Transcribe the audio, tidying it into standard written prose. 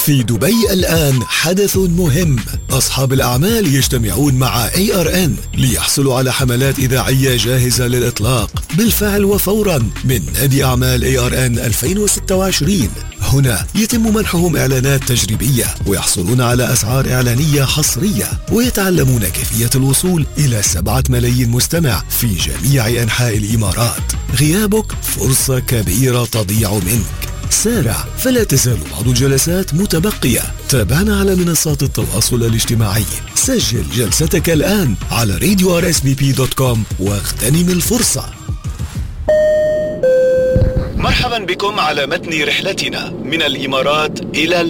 في دبي الآن حدث مهم. أصحاب الأعمال يجتمعون مع ARN ليحصلوا على حملات إذاعية جاهزة للإطلاق بالفعل وفورا من نادي أعمال ARN 2026. هنا يتم منحهم إعلانات تجريبية ويحصلون على أسعار إعلانية حصرية، ويتعلمون كيفية الوصول إلى 7 ملايين مستمع في جميع أنحاء الإمارات. غيابك فرصة كبيرة تضيع منك. سارع، فلا تزال بعض الجلسات متبقية. تابعنا على منصات التواصل الاجتماعي. سجل جلستك الآن على radio.rsbp.com واغتنم الفرصة. مرحبا بكم على متن رحلتنا من الإمارات إلى